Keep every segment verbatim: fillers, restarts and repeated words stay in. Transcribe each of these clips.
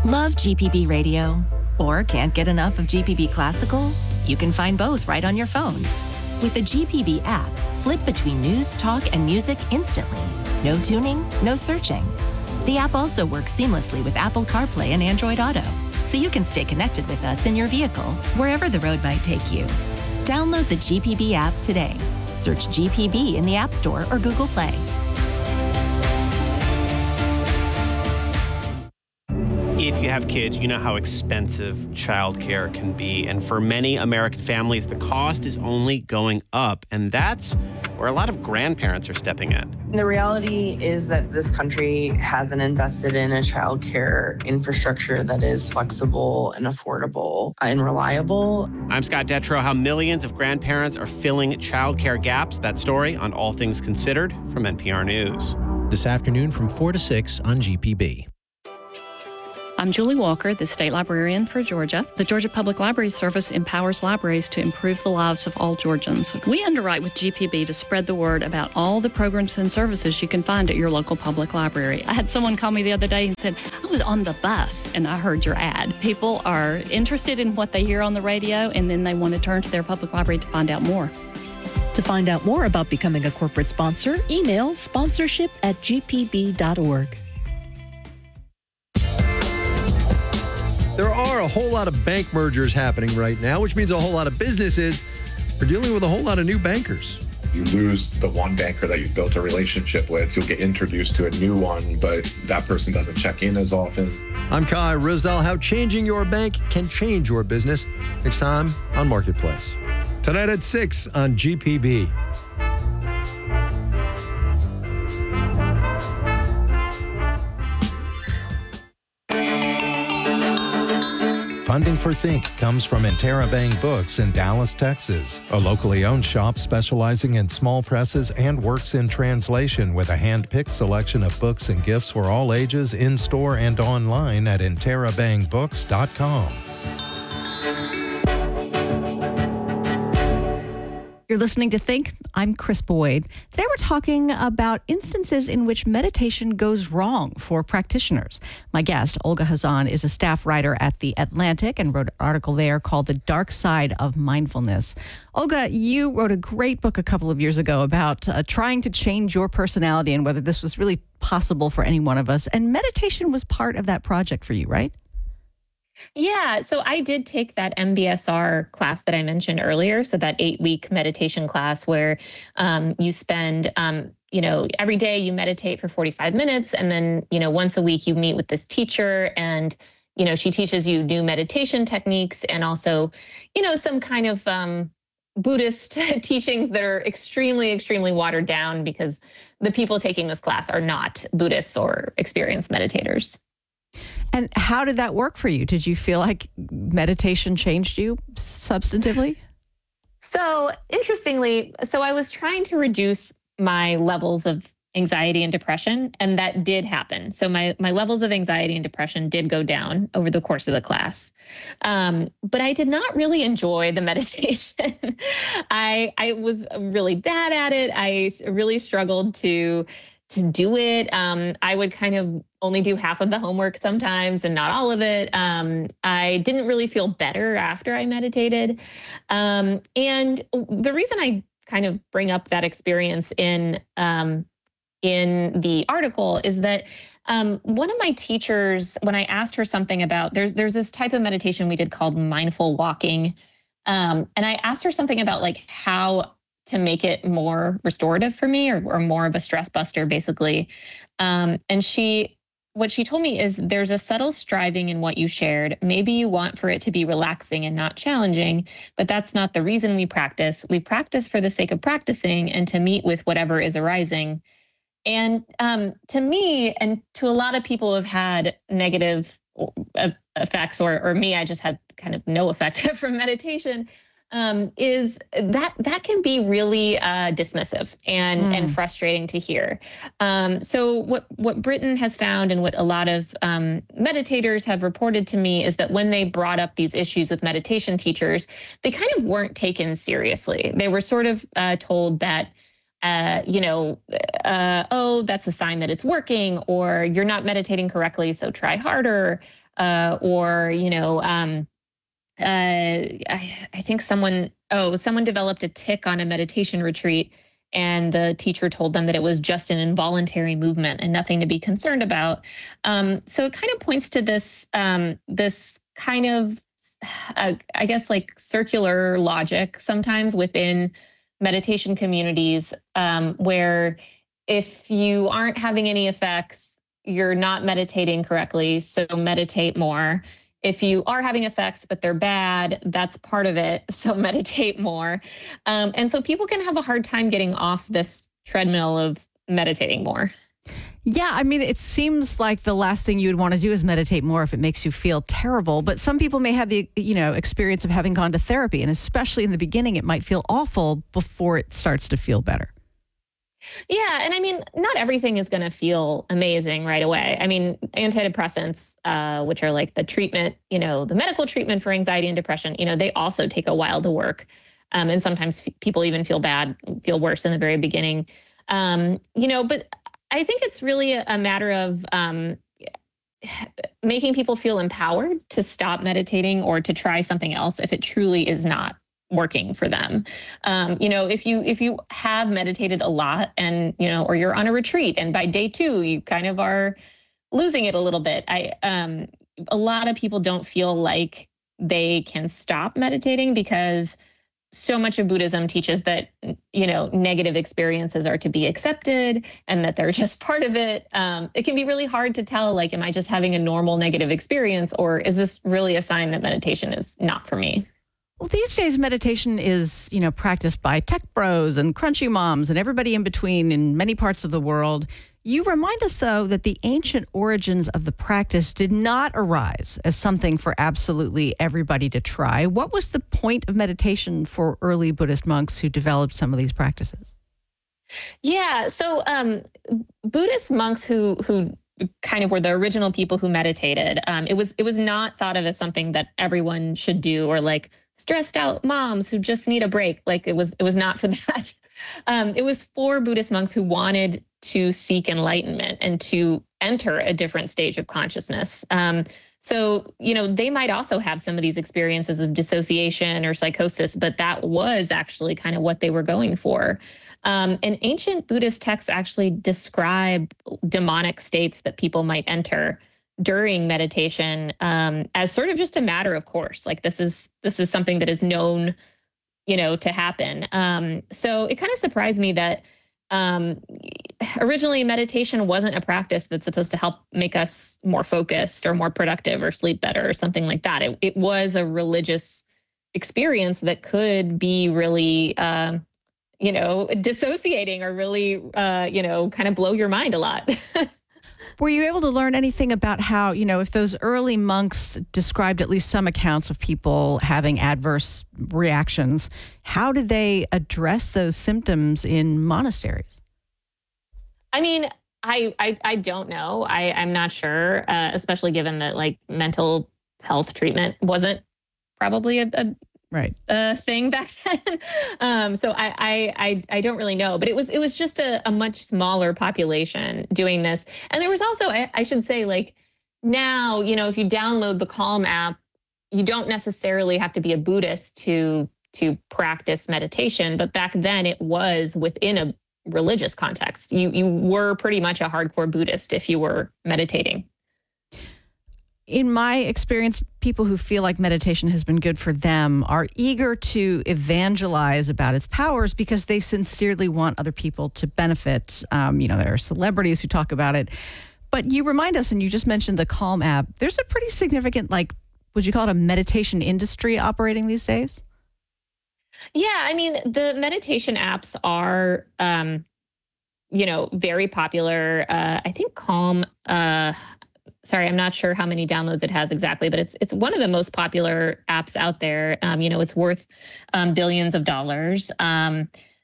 Love G P B Radio? Or can't get enough of G P B Classical? You can find both right on your phone. With the G P B app, flip between news, talk, and music instantly. No tuning, no searching. The app also works seamlessly with Apple CarPlay and Android Auto, so you can stay connected with us in your vehicle, wherever the road might take you. Download the G P B app today. Search G P B in the App Store or Google Play. If you have kids, you know how expensive childcare can be. And for many American families, the cost is only going up. And that's where a lot of grandparents are stepping in. The reality is that this country hasn't invested in a childcare infrastructure that is flexible and affordable and reliable. I'm Scott Detrow. How millions of grandparents are filling childcare gaps. That story on All Things Considered from N P R News. This afternoon from four to six on G P B. I'm Julie Walker, the state librarian for Georgia. The Georgia Public Library Service empowers libraries to improve the lives of all Georgians. We underwrite with G P B to spread the word about all the programs and services you can find at your local public library. I had someone call me the other day and said, I was on the bus and I heard your ad. People are interested in what they hear on the radio, and then they want to turn to their public library to find out more. To find out more about becoming a corporate sponsor, email sponsorship at g p b dot org. There are a whole lot of bank mergers happening right now, which means a whole lot of businesses are dealing with a whole lot of new bankers. You lose the one banker that you've built a relationship with, you'll get introduced to a new one, but that person doesn't check in as often. I'm Kai Risdal. How changing your bank can change your business. Next time on Marketplace. Tonight at six on G P B. Funding for Think comes from Interabang Books in Dallas, Texas, a locally owned shop specializing in small presses and works in translation with a hand-picked selection of books and gifts for all ages in-store and online at interabang books dot com. You're listening to Think. I'm Chris Boyd. Today we're talking about instances in which meditation goes wrong for practitioners. My guest, Olga Khazan, is a staff writer at The Atlantic and wrote an article there called The Dark Side of Mindfulness. Olga, you wrote a great book a couple of years ago about uh, trying to change your personality and whether this was really possible for any one of us. And meditation was part of that project for you, right? Yeah, so I did take that M B S R class that I mentioned earlier. So that eight-week meditation class where um, you spend, um, you know, every day you meditate for forty-five minutes. And then, you know, once a week you meet with this teacher and, you know, she teaches you new meditation techniques and also, you know, some kind of um, Buddhist teachings that are extremely, extremely watered down because the people taking this class are not Buddhists or experienced meditators. And how did that work for you? Did you feel like meditation changed you substantively? So interestingly, so I was trying to reduce my levels of anxiety and depression, and that did happen. So my my levels of anxiety and depression did go down over the course of the class. Um, but I did not really enjoy the meditation. I I was really bad at it. I really struggled to to do it. Um, I would kind of only do half of the homework sometimes and not all of it. Um, I didn't really feel better after I meditated. Um, and the reason I kind of bring up that experience in um, in the article is that um, one of my teachers, when I asked her something about, there's there's this type of meditation we did called mindful walking. Um, and I asked her something about like how to make it more restorative for me or, or more of a stress buster, basically. Um, and she, what she told me is there's a subtle striving in what you shared. Maybe you want for it to be relaxing and not challenging, but that's not the reason we practice. We practice for the sake of practicing and to meet with whatever is arising. And um, to me, and to a lot of people who have had negative effects, or, or me, I just had kind of no effect from meditation, Um, is that that can be really uh, dismissive and, mm. and frustrating to hear. Um, so what what Britain has found and what a lot of um, meditators have reported to me is that when they brought up these issues with meditation teachers, they kind of weren't taken seriously. They were sort of uh, told that uh, you know, uh, oh, that's a sign that it's working, or you're not meditating correctly, so try harder, uh, or, you know, um, uh, I, I think someone, oh, someone developed a tic on a meditation retreat, and the teacher told them that it was just an involuntary movement and nothing to be concerned about. Um, so it kind of points to this, um, this kind of, uh, I guess, like circular logic sometimes within meditation communities, um, where if you aren't having any effects, you're not meditating correctly, so meditate more. If you are having effects, but they're bad, that's part of it, so meditate more. Um, and so people can have a hard time getting off this treadmill of meditating more. Yeah, I mean, it seems like the last thing you would want to do is meditate more if it makes you feel terrible. But some people may have the, you know, experience of having gone to therapy, and especially in the beginning, it might feel awful before it starts to feel better. Yeah. And I mean, not everything is going to feel amazing right away. I mean, antidepressants, uh, which are like the treatment, you know, the medical treatment for anxiety and depression, you know, they also take a while to work. Um, and sometimes f- people even feel bad, feel worse in the very beginning. Um, you know, but I think it's really a, a matter of um, making people feel empowered to stop meditating or to try something else if it truly is not working for them. Um, you know, if you if you have meditated a lot and, you know, or you're on a retreat and by day two, you kind of are losing it a little bit. I um, a lot of people don't feel like they can stop meditating because so much of Buddhism teaches that, you know, negative experiences are to be accepted and that they're just part of it. Um, it can be really hard to tell, like, am I just having a normal negative experience, or is this really a sign that meditation is not for me? Well, these days, meditation is, you know, practiced by tech bros and crunchy moms and everybody in between in many parts of the world. You remind us, though, that the ancient origins of the practice did not arise as something for absolutely everybody to try. What was the point of meditation for early Buddhist monks who developed some of these practices? Yeah, so um, Buddhist monks who who kind of were the original people who meditated, um, it was it was not thought of as something that everyone should do, or like stressed out moms who just need a break. Like it was, it was not for that. Um, it was for Buddhist monks who wanted to seek enlightenment and to enter a different stage of consciousness. Um, so, you know, they might also have some of these experiences of dissociation or psychosis, but that was actually kind of what they were going for. Um, and ancient Buddhist texts actually describe demonic states that people might enter during meditation, um, as sort of just a matter of course. Like this is this is something that is known, you know, to happen. Um, so it kind of surprised me that um, originally meditation wasn't a practice that's supposed to help make us more focused or more productive or sleep better or something like that. It, it was a religious experience that could be really, uh, you know, dissociating or really, uh, you know, kind of blow your mind a lot. Were you able to learn anything about how, you know, if those early monks described at least some accounts of people having adverse reactions, how did they address those symptoms in monasteries? I mean, I I, I don't know. I, I'm not sure, uh, especially given that like mental health treatment wasn't probably a, a right uh, thing back then. um, so I, I I I don't really know, but it was it was just a, a much smaller population doing this. And there was also, I, I should say, like now, you know, if you download the Calm app, you don't necessarily have to be a Buddhist to to practice meditation. But back then it was within a religious context. You you were pretty much a hardcore Buddhist if you were meditating. In my experience, people who feel like meditation has been good for them are eager to evangelize about its powers because they sincerely want other people to benefit. Um, you know, there are celebrities who talk about it. But you remind us, and you just mentioned the Calm app, there's a pretty significant, like, would you call it a meditation industry operating these days? Yeah, I mean, the meditation apps are, um, you know, very popular. Uh, I think Calm... Uh, Sorry, I'm not sure how many downloads it has exactly, but it's it's one of the most popular apps out there. Um, you know, it's worth um, billions of dollars. Um,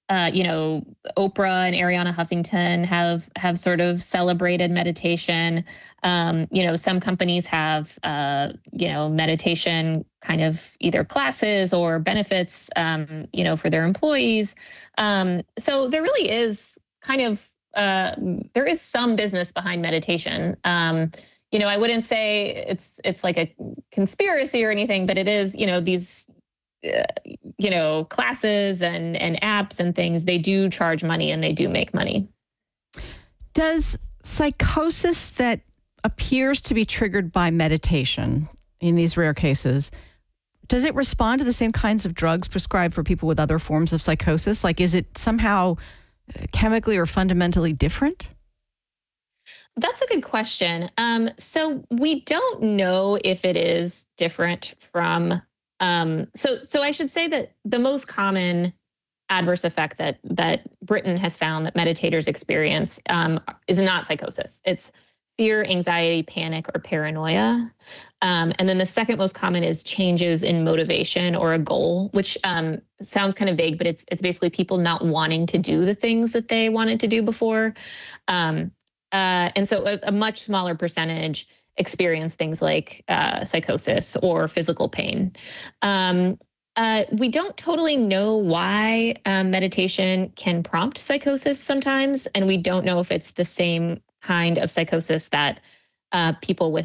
uh, you know, Oprah and Ariana Huffington have have sort of celebrated meditation. Um, you know, some companies have, uh, you know, meditation kind of either classes or benefits, um, you know, for their employees. Um, so there really is kind of, uh, there is some business behind meditation. Um, you know, I wouldn't say it's it's like a conspiracy or anything, but it is, you know, these Uh, you know, classes and, and apps and things, they do charge money and they do make money. Does psychosis that appears to be triggered by meditation in these rare cases, does it respond to the same kinds of drugs prescribed for people with other forms of psychosis? Like, is it somehow chemically or fundamentally different? That's a good question. Um, so we don't know if it is different from Um, so, so I should say that the most common adverse effect that that Britain has found that meditators experience um, is not psychosis. It's fear, anxiety, panic, or paranoia. Um, and then the second most common is changes in motivation or a goal, which um, sounds kind of vague, but it's it's basically people not wanting to do the things that they wanted to do before. Um, uh, and so a, a much smaller percentage experience things like uh, psychosis or physical pain. Um, uh, we don't totally know why um, meditation can prompt psychosis sometimes, and we don't know if it's the same kind of psychosis that uh, people with